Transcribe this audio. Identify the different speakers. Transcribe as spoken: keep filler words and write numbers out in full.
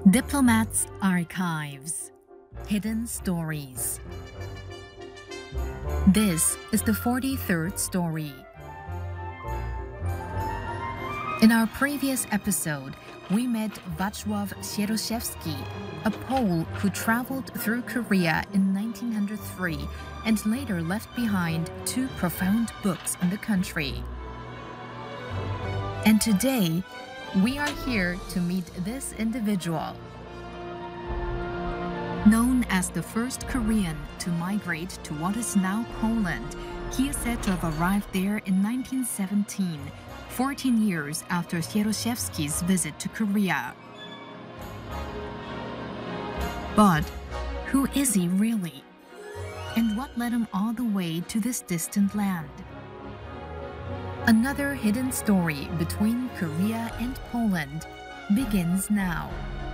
Speaker 1: Diplomats' Archives Hidden Stories. This is the forty-third story. In our previous episode, we met Wacław Sieroszewski, a Pole who traveled through Korea in nineteen hundred three and later left behind two profound books on the country. And today, we are here to meet this individual. Known as the first Korean to migrate to what is now Poland, he is said to have arrived there in nineteen seventeen, fourteen years after Sieroszewski's visit to Korea. But who is he really? And what led him all the way to this distant land? Another hidden story between Korea and Poland begins now.